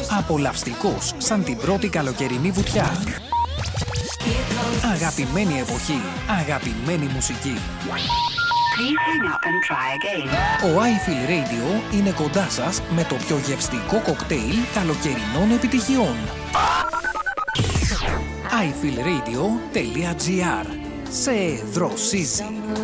Απολαυστικός σαν την πρώτη καλοκαιρινή βουτιά. Αγαπημένη εποχή, αγαπημένη μουσική. Ο iFeel Radio είναι κοντά σας με το πιο γευστικό κοκτέιλ καλοκαιρινών επιτυχιών. iFeelRadio.gr. Σε δροσίζει.